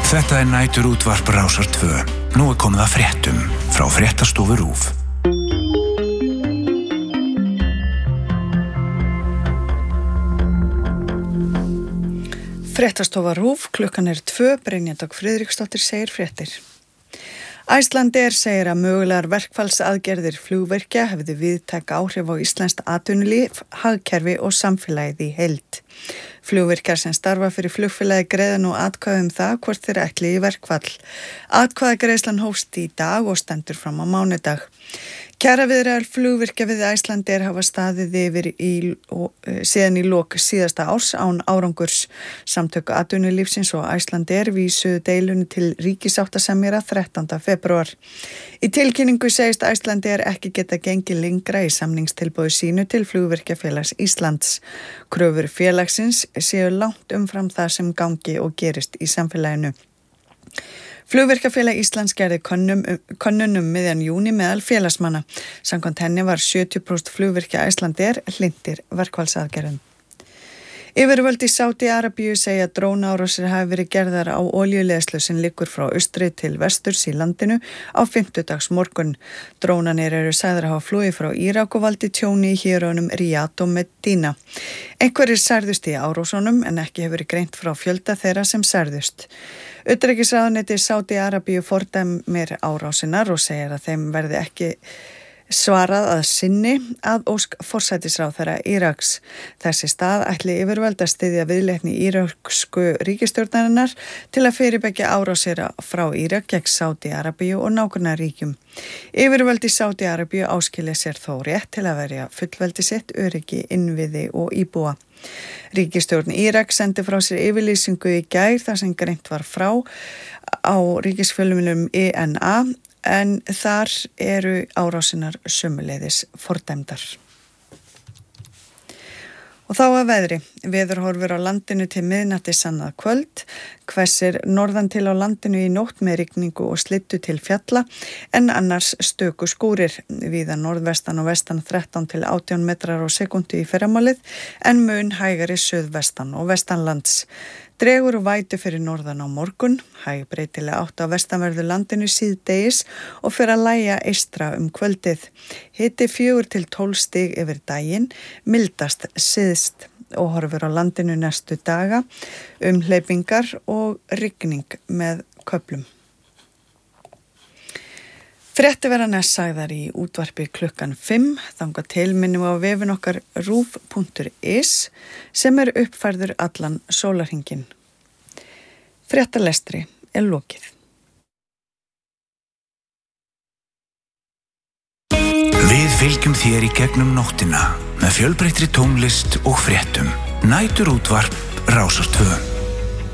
Þetta nætur útvarp Rásar 2. Nú komið að fréttum frá Fréttastofu RÚV. Fréttastofa RÚV, klukkan 2, Brynja Dögg Friðriksdóttir segir fréttir. Icelandair segir að mögulegar verkfallsaðgerðir flugvirkja hefði víðtæk áhrif á íslenskt atvinnulíf, hagkerfi og samfélagið í heild. Flugvirkjar sem starfa fyrir flugfélagi greiða nú atkvæði það hvort þeir ætli í verkfall. Atkvæðagreiðslan hófst í dag og stendur fram á mánudag. Kjaraviðræður flugvirkja við Icelandair hafa staðið yfir síðan í lok síðasta árs án árangurs. Samtök atvinnulífsins og Icelandair vísuðu deilunni til ríkissáttasemjara 13. febrúar. Í tilkynningu segist Icelandair ekki geta gengið lengra í samningstilboði sínu til Flugvirkjafélags Íslands. Kröfur félagsins séu langt umfram það sem gangi og gerist í samfélaginu. Flugvirkjafélag Íslands gerði könnun miðjan júní meðal félagsmanna. Samkvæmt henni var 70% flugvirkja Icelandair hlynntir verkfallsaðgerðum. Yfirvöld í Sádi-Arabíu segja að drónaárásir hafi verið gerðar á olíuleiðslu sem liggur frá austri til vesturs í landinu á fimmtudagsmorgun. Drónanir eru sagðir að hafa flúið frá Írak og valdi tjóni í héruðunum Ríad og Medina. Einhverjir særðust í árásunum en ekki hefur verið greint frá fjölda þeirra sem særðust. Utanríkisráðuneytið Sádi-Arabíu fordæmir árásinar og segir að þeim verði ekki svarað að sinni að ósk forsætisráðherra Íraks. Þessi stað ætli yfirvöld að styðja viðleitni íraksku ríkisstjórnarinnar til að fyrirbyggja árásir frá Írak gegn Sádi-Arabíu og nágrannaríkjum. Yfirvöld í Sádi-Arabíu áskilja sér þó rétt til að verja fullveldi sitt, öryggi, innviði og íbúa. Ríkisstjórn Írak sendi frá sér yfirlýsingu í gær þar sem greint var frá á ríkisfjölmiðlum INA en þar eru árásinar sömuleiðis fordæmdar. Og þá að veðri. Veðurhorfur á landinu til miðnættis annað kvöld. Hvessir norðan til á landinu í nótt með rigningu og slyddu til fjalla en annars stöku skúrir. Víða norðvestan og vestan 13 til 18 metrar á sekundu í fyrramálið en mun hægari suðvestan og vestanlands. Dregur og vætu fyrir norðan á morgun, hæg breytilega átt á vestanverðu landinu síðdegis og fer að lægja eystra kvöldið. Hiti 4 til 12 stig yfir daginn, mildast syðst og horfur á landinu næstu daga, hleypingar og rigning með köflum. Fréttir verða næst sagðar í útvarpi klukkan 5, þangað til minnum á vefinn okkar ruv.is sem uppfærður allan sólarhringinn. Fréttalestri lokið. Við fylgjum þér í gegnum nóttina með fjölbreyttri tónlist og fréttum. Nætur útvarp Rásar 2.